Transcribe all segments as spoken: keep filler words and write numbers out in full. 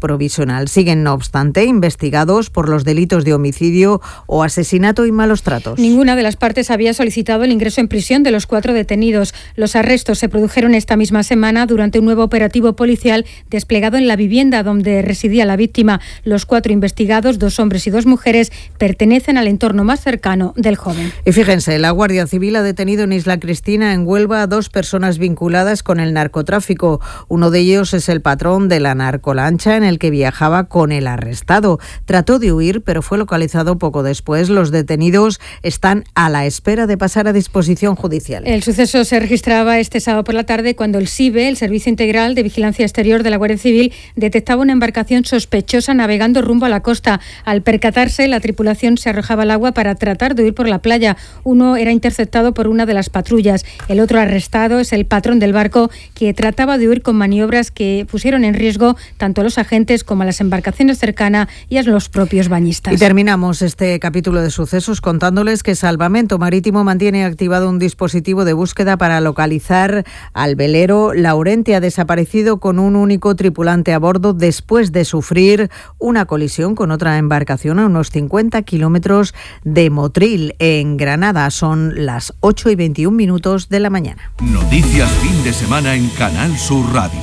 provisional. Siguen, no obstante, investigados por los delitos de homicidio o asesinato y malos tratos. Ninguna de las partes había solicitado el ingreso en prisión de los cuatro detenidos. Los arrestos se produjeron esta misma semana durante un nuevo operativo policial desplegado en la vivienda donde residía la víctima. Los cuatro investigados, dos hombres y dos mujeres, pertenecen al entorno más cercano del joven. Y fíjense, la Guardia Civil ha detenido en Isla Cristina, en Huelva, a dos personas vinculadas con el narcotráfico. Uno de ellos es el patrón de la narcolancha en el que viajaba con el arrestado. Trató de huir, pero fue localizado poco después. Los detenidos están a la espera de pasar a disposición judicial. El suceso se registraba este sábado por la tarde cuando el SIBE, el Servicio Integral de Vigilancia Exterior de la Guardia Civil, detectaba una embarcación sospechosa navegando rumbo a la costa. Al percatarse, la tripulación se arrojaba al agua para tratar de huir por la playa. Uno era interceptado por una de las patrullas. El otro arrestado es el patrón del barco, que trataba de huir con maniobras que pusieron en riesgo tanto a los agentes como a las embarcaciones cercanas y a los propios bañistas. Y terminamos este capítulo de sucesos contándoles que Salvamento Marítimo mantiene activado un dispositivo de búsqueda para localizar al velero Laurentia, desaparecido con un único tripulante a bordo después de sufrir una colisión con otra embarcación a unos cincuenta kilómetros de Motril, en Granada. Son las ocho y veintiún minutos de la mañana. Noticias fin de semana en Canal Sur Radio.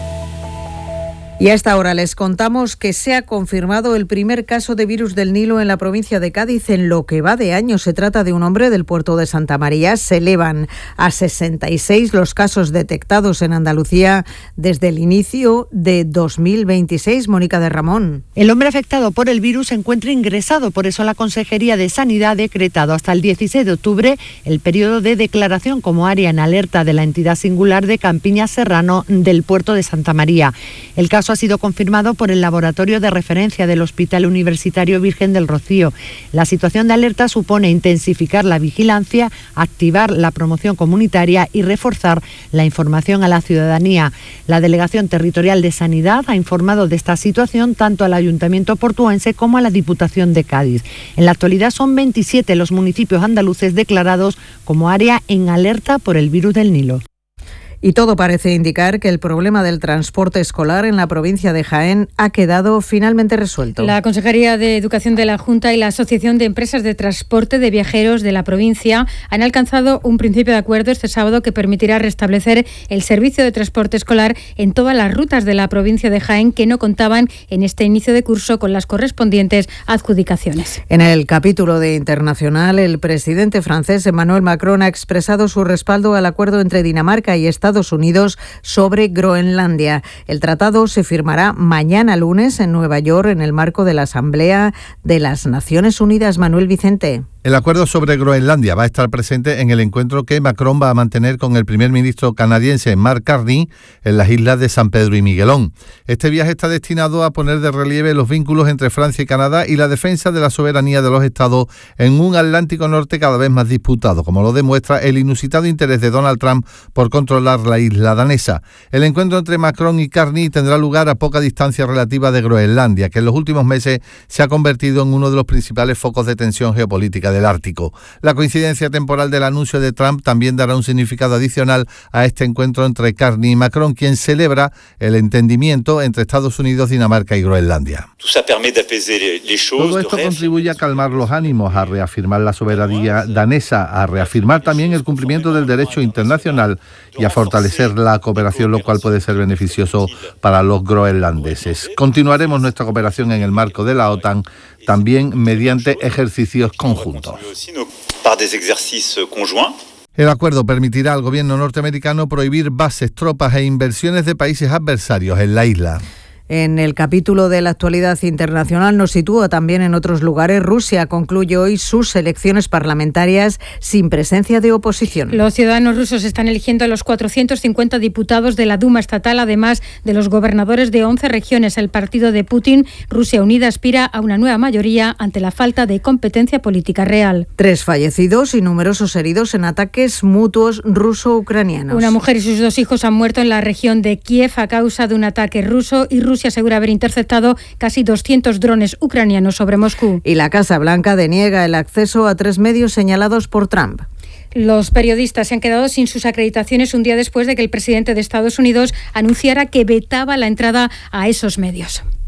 Y a esta hora les contamos que se ha confirmado el primer caso de virus del Nilo en la provincia de Cádiz en lo que va de año. Se trata de un hombre del puerto de Santa María. Se elevan a sesenta y seis los casos detectados en Andalucía desde el inicio de dos mil veintiséis. Mónica de Ramón. El hombre afectado por el virus se encuentra ingresado. Por eso la Consejería de Sanidad ha decretado hasta el dieciséis de octubre el periodo de declaración como área en alerta de la entidad singular de Campiñas Serrano del puerto de Santa María. El caso ha sido confirmado por el laboratorio de referencia del Hospital Universitario Virgen del Rocío. La situación de alerta supone intensificar la vigilancia, activar la promoción comunitaria y reforzar la información a la ciudadanía. La Delegación Territorial de Sanidad ha informado de esta situación tanto al Ayuntamiento portuense como a la Diputación de Cádiz. En la actualidad son veintisiete los municipios andaluces declarados como área en alerta por el virus del Nilo. Y todo parece indicar que el problema del transporte escolar en la provincia de Jaén ha quedado finalmente resuelto. La Consejería de Educación de la Junta y la Asociación de Empresas de Transporte de Viajeros de la provincia han alcanzado un principio de acuerdo este sábado que permitirá restablecer el servicio de transporte escolar en todas las rutas de la provincia de Jaén que no contaban en este inicio de curso con las correspondientes adjudicaciones. En el capítulo de internacional, el presidente francés Emmanuel Macron ha expresado su respaldo al acuerdo entre Dinamarca y Estados Estados Unidos sobre Groenlandia. El tratado se firmará mañana lunes en Nueva York en el marco de la Asamblea de las Naciones Unidas. Manuel Vicente. El acuerdo sobre Groenlandia va a estar presente en el encuentro que Macron va a mantener con el primer ministro canadiense Mark Carney en las islas de San Pedro y Miguelón. Este viaje está destinado a poner de relieve los vínculos entre Francia y Canadá y la defensa de la soberanía de los estados en un Atlántico Norte cada vez más disputado, como lo demuestra el inusitado interés de Donald Trump por controlar la isla danesa. El encuentro entre Macron y Carney tendrá lugar a poca distancia relativa de Groenlandia, que en los últimos meses se ha convertido en uno de los principales focos de tensión geopolítica del Ártico. La coincidencia temporal del anuncio de Trump también dará un significado adicional a este encuentro entre Carney y Macron, quien celebra el entendimiento entre Estados Unidos, Dinamarca y Groenlandia. Todo esto contribuye a calmar los ánimos, a reafirmar la soberanía danesa, a reafirmar también el cumplimiento del derecho internacional y a fortalecer la cooperación, lo cual puede ser beneficioso para los groenlandeses. Continuaremos nuestra cooperación en el marco de la OTAN, también mediante ejercicios conjuntos. El acuerdo permitirá al gobierno norteamericano prohibir bases, tropas e inversiones de países adversarios en la isla. En el capítulo de la actualidad internacional nos sitúa también en otros lugares. Rusia concluye hoy sus elecciones parlamentarias sin presencia de oposición. Los ciudadanos rusos están eligiendo a los cuatrocientos cincuenta diputados de la Duma estatal, además de los gobernadores de once regiones. El partido de Putin, Rusia Unida, aspira a una nueva mayoría ante la falta de competencia política real. Tres fallecidos y numerosos heridos en ataques mutuos ruso-ucranianos. Una mujer y sus dos hijos han muerto en la región de Kiev a causa de un ataque ruso y Rusia asegura haber interceptado casi doscientos drones ucranianos sobre Moscú. Y la Casa Blanca deniega el acceso a tres medios señalados por Trump. Los periodistas se han quedado sin sus acreditaciones un día después de que el presidente de Estados Unidos anunciara que vetaba la entrada a esos medios.